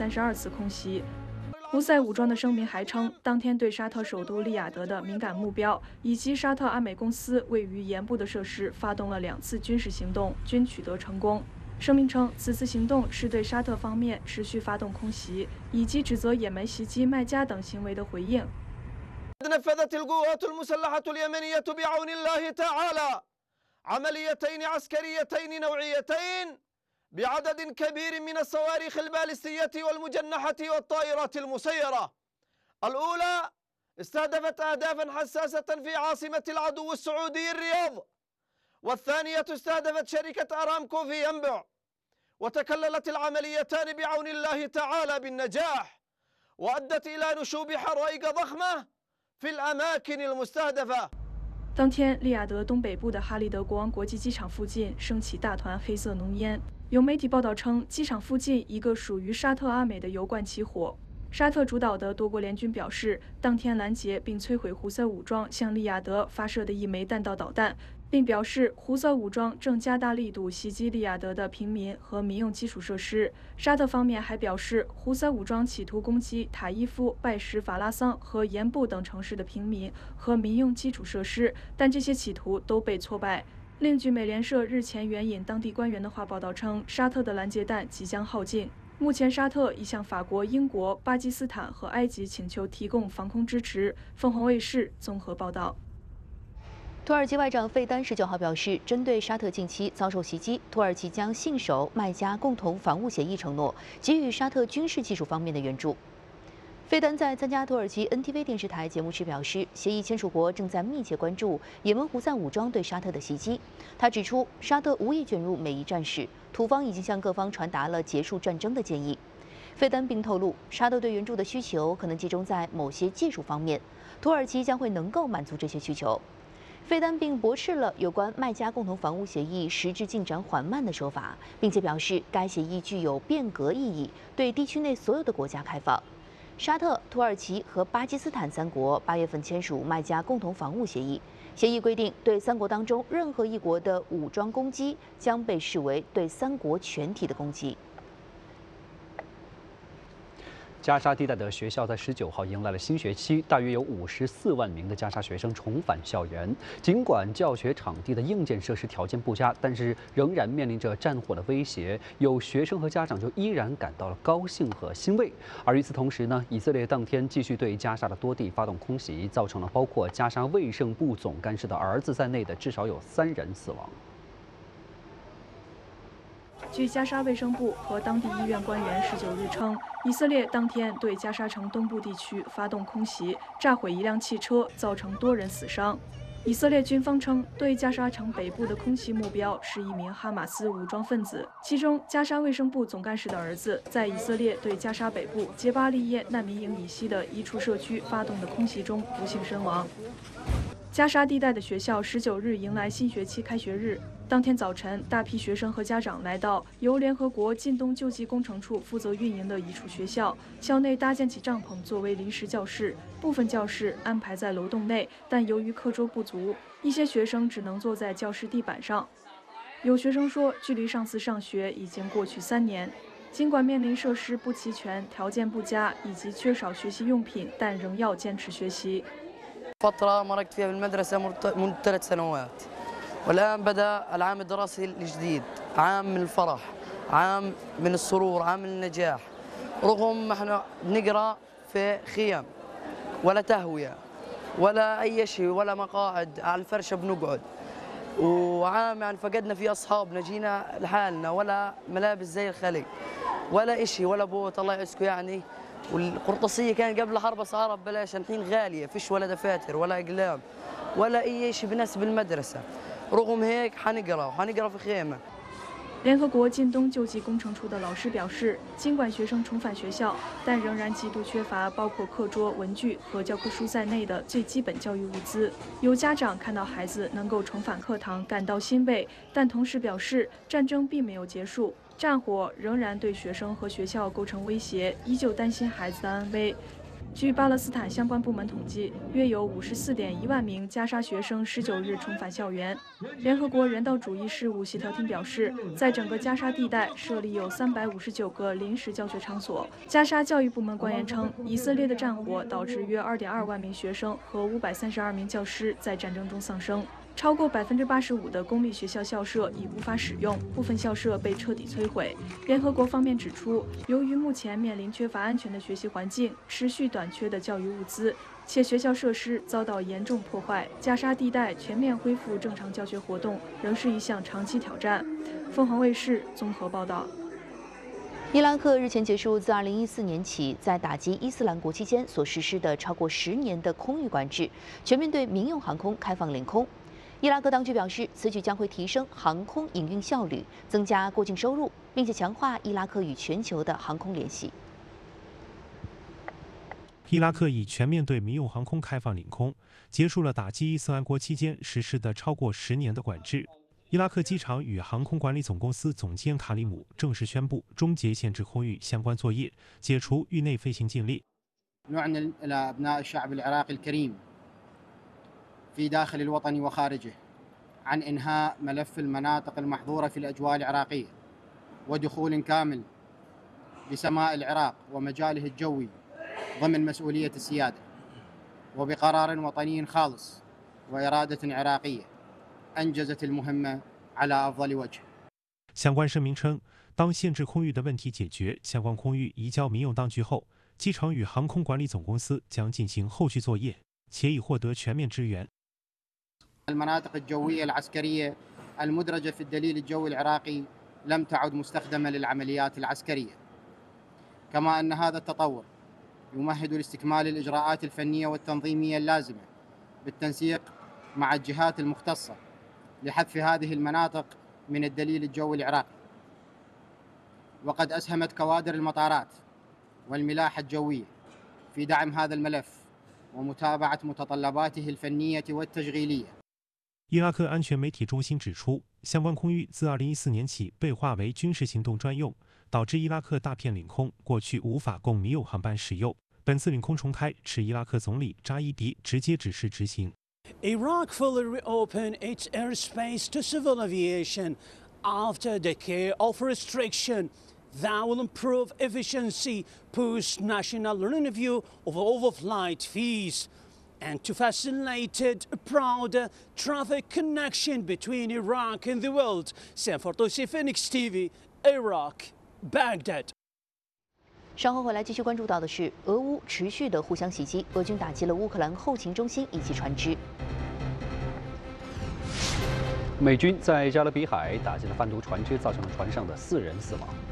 32次空袭。胡塞武装的声明还称，当天对沙特首都利雅得的敏感目标以及沙特阿美公司位于沿部的设施发动了2次军事行动，均取得成功。声明称，此次行动是对沙特方面持续发动空袭以及指责也门袭击麦加等行为的回应。 نفذت القوات المسلحة اليمنية بعون الله تعالى عمليتين عسكريتين نوعيتين بعدد كبير من الصواريخ البالستية والمجنحة والطائرات المسيرة. الأولى استهدفت أهدافا حساسة في عاصمة العدو السعودي الرياض، والثانية استهدفت شركة أرامكو في ينبع، وتكللت العمليتان بعون الله تعالى بالنجاح، وأدت إلى نشوب حرائق ضخمة في الأماكن المستهدفة。 当天，利雅得东北部的哈利德国王国际机场附近升起大团黑色浓烟。有媒体报道称，机场附近一个属于沙特阿美的油罐起火。沙特主导的多国联军表示，当天拦截并摧毁胡塞武装向利雅得发射的1枚弹道导弹，并表示胡塞武装正加大力度袭击利雅得的平民和民用基础设施。沙特方面还表示，胡塞武装企图攻击塔伊夫、拜什法拉桑和盐布等城市的平民和民用基础设施，但这些企图都被挫败。另据美联社日前援引当地官员的话报道称，沙特的拦截弹即将耗尽。目前，沙特已向法国、英国、巴基斯坦和埃及请求提供防空支持。凤凰卫视综合报道。 土耳其外长费丹19号表示，针对沙特近期遭受袭击，土耳其将信守麦加共同防务协议承诺，给予沙特军事技术方面的援助。费丹在参加土耳其 NTV 电视台节目时表示，协议签署国正在密切关注也门胡塞武装对沙特的袭击。他指出，沙特无意卷入美伊战事，土方已经向各方传达了结束战争的建议。费丹并透露，沙特对援助的需求可能集中在某些技术方面，土耳其将会能够满足这些需求。费丹并驳斥了有关麦加共同防务协议实质进展缓慢的说法，并且表示该协议具有变革意义，对地区内所有的国家开放。沙特、土耳其和巴基斯坦3国8月份签署麦加共同防务协议，协议规定，对3国当中任何一国的武装攻击将被视为对3国全体的攻击。 加沙地带的学校在19号迎来了新学期，大约有54万名的加沙学生重返校园。尽管教学场地的硬件设施条件不佳，但是仍然面临着战火的威胁。有学生和家长就依然感到了高兴和欣慰。而与此同时呢，以色列当天继续对加沙的多地发动空袭，造成了包括加沙卫生部总干事的儿子在内的至少有3人死亡。 据加沙卫生部和当地医院官员19日称，以色列当天对加沙城东部地区发动空袭，炸毁1辆汽车，造成多人死伤。以色列军方称，对加沙城北部的空袭目标是1名哈马斯武装分子，其中加沙卫生部总干事的儿子在以色列对加沙北部杰巴利耶难民营以西的一处社区发动的空袭中不幸身亡。加沙地带的学校19日迎来新学期开学日。当天早晨，大批学生和家长来到由联合国近东救济工程处负责运营的一处学校，校内搭建起帐篷作为临时教室，部分教室安排在楼栋内，但由于课桌不足，一些学生只能坐在教室地板上。有学生说，距离上次上学已经过去3年。尽管面临设施不齐全、条件不佳以及缺少学习用品，但仍要坚持学习。 فترة مرقت فيها بالمدرسة منذ 3 سنوات، والآن بدأ العام الدراسي الجديد، عام من الفرح، عام من السرور، عام من النجاح. رغم ما احنا بنقرا في خيم ولا تهوية ولا أي شيء ولا مقاعد، على الفرشة بنقعد. وعام يعني فقدنا فيه أصحابنا، جينا لحالنا، ولا ملابس زي الخلق ولا إشي ولا بوت الله يعزكم يعني. والقرطاسية كان قبل حرب أسعارها ببلاش، الحين غالية، فيش ولا دفاتر ولا أقلام ولا أي شيء بناسب المدرسة. رغم هيك حنقرا في خيمة。 联合国近东救济工程处的老师表示，尽管学生重返学校，但仍然极度缺乏包括课桌、文具和教科书在内的最基本教育物资。有家长看到孩子能够重返课堂感到欣慰，但同时表示，战争并没有结束，战火仍然对学生和学校构成威胁，依旧担心孩子的安危。 据巴勒斯坦相关部门统计，约有54.1万名加沙学生19日重返校园。联合国人道主义事务协调厅表示，在整个加沙地带设立有359个临时教学场所。加沙教育部门官员称，以色列的战火导致约2.2万名学生和532名教师在战争中丧生。超过85%的公立学校校舍已无法使用，部分校舍被彻底摧毁。联合国方面指出，由于目前面临缺乏安全的学习环境、持续短缺的教育物资，且学校设施遭到严重破坏，加沙地带全面恢复正常教学活动仍是一项长期挑战。凤凰卫视综合报道。 伊拉克日前结束自2014年起在打击伊斯兰国期间所实施的超过10年的空域管制，全面对民用航空开放领空。伊拉克当局表示，此举将会提升航空营运效率，增加过境收入，并且强化伊拉克与全球的航空联系。 伊拉克已全面对民用航空开放领空，结束了打击伊斯兰国期间实施的超过10年的管制。伊拉克机场与航空管理总公司总监卡里姆正式宣布终结限制空域相关作业，解除域内飞行禁令。 نعلن إلى أبناء الشعب العراقي الكريم في داخل الوطن وخارجه عن إنهاء ملف المناطق المحظورة في الأجواء العراقية ودخول كامل بسماء العراق ومجاله الجوي ضمن مسؤولية السيادة وبقرار وطني خالص وإرادة عراقية أنجزت المهمة على أفضل وجه。 相关声明称，当限制空域的问题解决，相关空域移交民用当局后，机场与航空管理总公司将进行后续作业，且已获得全面支援。 المناطق الجوية العسكرية المدرجة في الدليل الجوي العراقي لم تعد مستخدمة للعمليات العسكرية، كما أن هذا التطور يمهد لاستكمال الإجراءات الفنية والتنظيمية اللازمة بالتنسيق مع الجهات المختصة لحذف هذه المناطق من الدليل الجوي العراقي. وقد أسهمت كوادر المطارات والملاحة الجوية في دعم هذا الملف ومتابعة متطلباته الفنية والتشغيلية。 伊拉克安全媒体中心指出，相关空域自2014年起被划为军事行动专用，导致伊拉克大片领空过去无法供民用航班使用。本次领空重开是伊拉克总理扎伊迪直接指示执行。 Iraq fully reopened its airspace to civil aviation after a decade of restriction. That will improve efficiency, post national review of overflight fees, and to facilitate a broader traffic connection between Iraq and the world. Sam Fortosi, Phoenix TV, Iraq, Baghdad. 稍后回来继续关注到的是，俄乌持续的互相袭击，俄军打击了乌克兰后勤中心以及船只。 美军在加勒比海打击了贩毒船只，造成了船上的4人死亡。